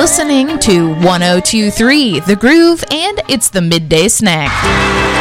listening to 102.3 The Groove, and it's the Midday Snack.